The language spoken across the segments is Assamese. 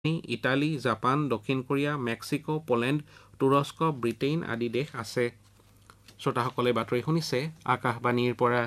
ইটালী, জাপান, দক্ষিণ কোৰিয়া, মেক্সিকো, পোলেণ্ড, তুৰস্ক, ব্ৰিটেইন আদি দেশ আছে। শ্ৰোতাসকলে বাতৰি শুনিছে আকাশবাণীৰ পৰা।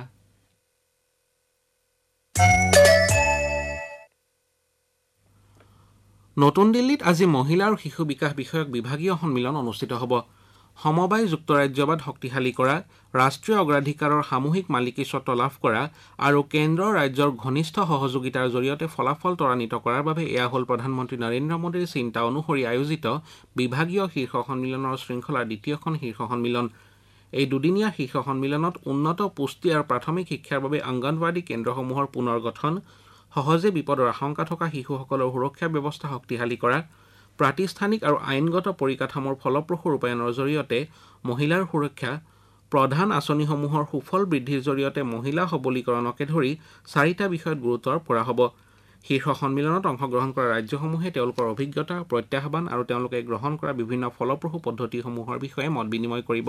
নতুন দিল্লীত আজি মহিলা আৰু শিশু বিকাশ বিষয়ক বিভাগীয় সন্মিলন অনুষ্ঠিত হ'ব। সমবায় যুক্তৰাজ্যবাদ শক্তিশালী কৰা, ৰাষ্ট্ৰীয় অগ্ৰাধিকাৰৰ সামূহিক মালিকীস্বত্ব লাভ কৰা আৰু কেন্দ্ৰ ৰাজ্যৰ ঘনিষ্ঠ সহযোগিতাৰ জৰিয়তে ফলাফল ত্বৰান্বিত কৰাৰ বাবে এয়া হ'ল প্ৰধানমন্ত্ৰী নৰেন্দ্ৰ মোদীৰ চিন্তা অনুসৰি আয়োজিত বিভাগীয় শীৰ্ষ সন্মিলনৰ শৃংখলাৰ দ্বিতীয়খন শীৰ্ষ সন্মিলন। এই দুদিনীয়া শীৰ্ষ সন্মিলনত উন্নত পুষ্টি আৰু প্ৰাথমিক শিক্ষাৰ বাবে অংগনৱাড়ী কেন্দ্ৰসমূহৰ পুনৰ গঠন, সহজে বিপদৰ আশংকা থকা শিশুসকলৰ সুৰক্ষা ব্যৱস্থা শক্তিশালী কৰা, প্ৰাতিষ্ঠানিক আৰু আইনগত পৰিকাঠামোৰ ফলপ্ৰসূ ৰূপায়ণৰ জৰিয়তে মহিলাৰ সুৰক্ষা, প্ৰধান আঁচনিসমূহৰ সুফল বৃদ্ধিৰ জৰিয়তে মহিলা সবলীকৰণকে ধৰি 4টা বিষয়ত গুৰুত্ব আৰোপ কৰা হ'ব। শীৰ্ষ সন্মিলনত অংশগ্ৰহণ কৰা ৰাজ্যসমূহে তেওঁলোকৰ অভিজ্ঞতা, প্ৰত্যাহ্বান আৰু তেওঁলোকে গ্ৰহণ কৰা বিভিন্ন ফলপ্ৰসূ পদ্ধতিসমূহৰ বিষয়ে মত বিনিময় কৰিব।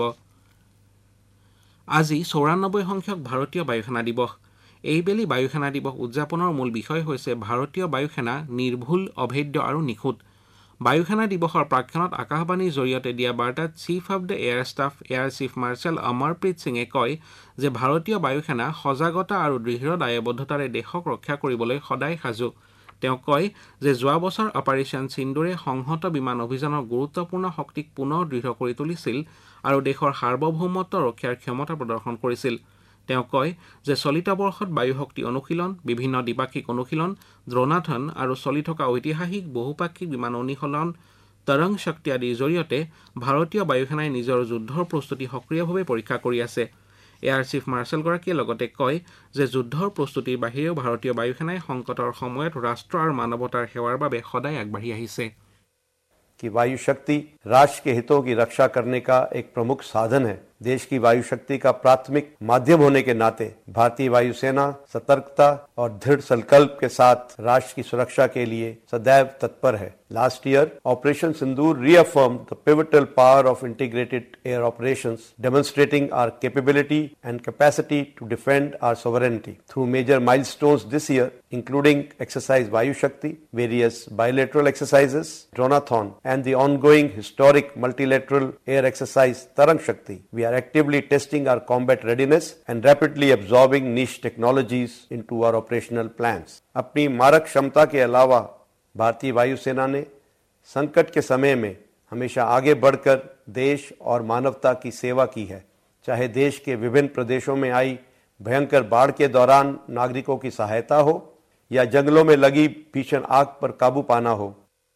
আজি 94 সংখ্যক ভাৰতীয় বায়ুসেনা দিৱস। এইবেলি বায়ুসেনা দিৱস উদযাপনৰ মূল বিষয় হৈছে ভাৰতীয় বায়ুসেনা নিৰ্ভুল, অভেদ্য আৰু নিখুঁত। বায়ুসেনা দিৱসৰ প্ৰাক্ষণত আকাশবাণীৰ জৰিয়তে দিয়া বাৰ্তাত chief of the air staff air chief marshal Amarpreet সিঙে কয় যে ভাৰতীয় বায়ুসেনা সজাগতা আৰু দৃঢ় দায়বদ্ধতাৰে দেশক ৰক্ষা কৰিবলৈ সদায় সাজু। তেওঁ কয় যে যোৱা বছৰ অপাৰেশ্যন সিন্দুৰে সংহত বিমান অভিযানৰ গুৰুত্বপূৰ্ণ শক্তিক পুনৰ দৃঢ় কৰি তুলিছিল আৰু দেশৰ সাৰ্বভৌমত্ব ৰক্ষাৰ ক্ষমতা প্ৰদৰ্শন কৰিছিল। তেওঁ কয় যে চলিত বৰ্ষত বায়ুশক্তি অনুশীলন, বিভিন্ন দ্বিপাক্ষিক অনুশীলন, দ্ৰোণাথন আৰু চলি থকা ঐতিহাসিক বহুপাক্ষিক বিমান অনুশীলন, তৰংগ শক্তি আদিৰ জৰিয়তে ভাৰতীয় বায়ুসেনাই নিজৰ যুদ্ধৰ প্ৰস্তুতি সক্ৰিয়ভাৱে পৰীক্ষা কৰি আছে। এয়াৰ চিফ মাৰ্শ্বেলগৰাকীয়ে লগতে কয় যে যুদ্ধৰ প্ৰস্তুতিৰ বাহিৰেও ভাৰতীয় বায়ুসেনাই সংকটৰ সময়ত ৰাষ্ট্ৰ আৰু মানৱতাৰ সেৱাৰ বাবে সদায় আগবাঢ়ি আহিছে। कि वायु शक्ति राष्ट्र के हितों की रक्षा करने का एक प्रमुख साधन है। देश की वायु शक्ति का प्राथमिक माध्यम होने के नाते भारतीय वायुसेना सतर्कता और दृढ़ संकल्प के साथ राष्ट्र की सुरक्षा के लिए सदैव तत्पर है। Last year, Operation Sindoor reaffirmed the pivotal power of integrated air operations, demonstrating our capability and capacity to defend our sovereignty. Through major milestones this year, including exercise Vayu Shakti, various bilateral exercises, Dronathon, and the ongoing historic multilateral air exercise Tarang Shakti, we are actively testing our combat readiness and rapidly absorbing niche technologies into our operational plans. अपनी मारक क्षमता के अलावा भारतीय वायुसेना ने संकट के समय में हमेशा आगे बढ़कर देश और मानवता की सेवा की है। चाहे देश के विभिन्न प्रदेशों में आई भयंकर बाढ़ के दौरान नागरिकों की सहायता हो या जंगलों में लगी भीषण आग पर काबू पाना हो।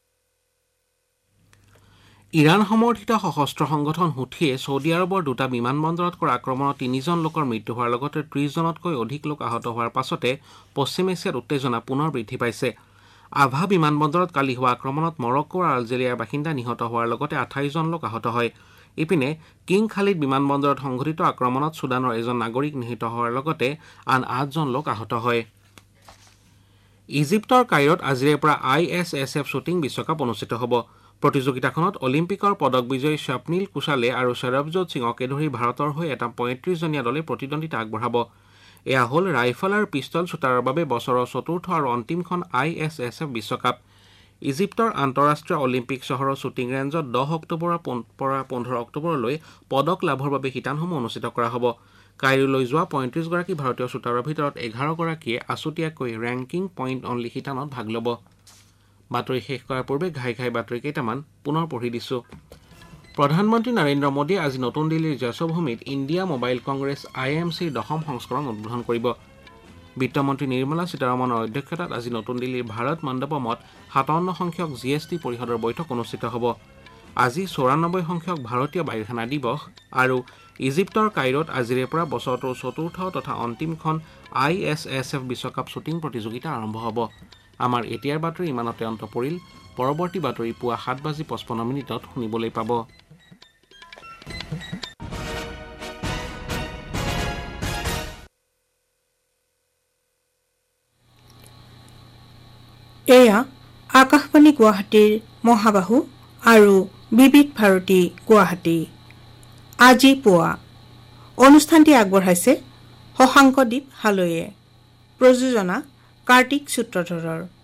ইৰাণ সমৰ্থিত সশস্ত্ৰ সংগঠন হুথিয়ে ছৌদি আৰবৰ দুটা বিমানবন্দৰত কৰা আক্ৰমণত 3জন লোকৰ মৃত্যু হোৱাৰ লগতে 30জনতকৈ অধিক লোক আহত হোৱাৰ পাছতে পশ্চিম এছিয়াত উত্তেজনা পুনৰ বৃদ্ধি পাইছে। আভা বিমানবন্দৰত কালি হোৱা আক্ৰমণত মৰক্কো আৰু আলজেৰিয়াৰ বাসিন্দা নিহত হোৱাৰ লগতে 28জন লোক আহত হয়। ইপিনে কিং খালিদ বিমানবন্দৰত সংঘটিত আক্ৰমণত চুডানৰ এজন নাগৰিক নিহত হোৱাৰ লগতে আন 8জন লোক আহত হয়। ইজিপ্তৰ কাইৰত আজিৰে পৰা ISSF শ্বুটিং বিশ্বকাপ অনুষ্ঠিত হ'ব। প্ৰতিযোগিতাখনত অলিম্পিকৰ পদক বিজয়ী স্বপ্নীল কুশালে আৰু সৌৰভজোৎ সিঙকে ধৰি ভাৰতৰ হৈ এটা 35জনীয়া দলে প্ৰতিদ্বন্দ্বিতা আগবঢ়াব। এয়া হ'ল ৰাইফল আৰু পিষ্টল শ্বুটাৰৰ বাবে বছৰৰ চতুৰ্থ আৰু অন্তিমখন ISSF বিশ্বকাপ। ইজিপ্তৰ আন্তঃৰাষ্ট্ৰীয় অলিম্পিক চহৰৰ শ্বুটিং ৰেঞ্জত 10 অক্টোবৰৰ পৰা 15 অক্টোবৰলৈ পদক লাভৰ বাবে শিতানসমূহ অনুষ্ঠিত কৰা হ'ব। কাইৰোলৈ যোৱা 35গৰাকী ভাৰতীয় শ্বুটাৰৰ ভিতৰত 11গৰাকীয়ে আছুতীয়াকৈ ৰেংকিং পইণ্ট অনলি শিতানত ভাগ ল'ব। বাতৰি শেষ কৰাৰ পূৰ্বে ঘাই বাতৰি কেইটামান পুনৰ পঢ়ি দিছোঁ। প্ৰধানমন্ত্ৰী নৰেন্দ্ৰ মোদীয়ে আজি নতুন দিল্লীৰ যশোভূমিত ইণ্ডিয়া মোবাইল কংগ্ৰেছ IMCৰ 10ম সংস্কৰণ উদ্বোধন কৰিব। বিত্তমন্ত্ৰী নিৰ্মলা সীতাৰমণৰ অধ্যক্ষতাত আজি নতুন দিল্লীৰ ভাৰত মণ্ডপমত 57 সংখ্যক GST পৰিষদৰ বৈঠক অনুষ্ঠিত হ'ব। আজি 94 সংখ্যক ভাৰতীয় বায়ুসেনা দিৱস আৰু ইজিপ্তৰ কাইৰত আজিৰে পৰা বছৰটোৰ চতুৰ্থ তথা অন্তিমখন ISSF বিশ্বকাপ শ্বুটিং প্ৰতিযোগিতা আৰম্ভ হ'ব। আমাৰ এতিয়াৰ বাতৰি ইমানতে অন্ত পৰিল। পৰৱৰ্তী বাতৰি পুৱা 7:55 শুনিবলৈ পাব। এয়া আকাশবাণী গুৱাহাটীৰ মহাবাহু আৰু বিবিধ ভাৰতী গুৱাহাটী। আজি পুৱা অনুষ্ঠানটি আগবঢ়াইছে শশাংকদীপ হালৈয়ে, প্ৰযোজনা কাৰ্তিক সূত্ৰধৰৰ।